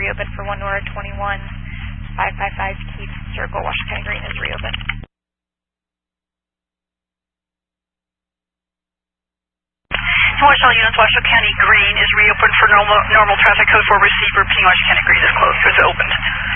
reopened for 1 Nora 21. 555 Keith Circle, Washington County Green is reopened. Washington units, Washington County Green is reopened for normal traffic. Code 4 receiver, repeating Washington County Green is closed. It's opened.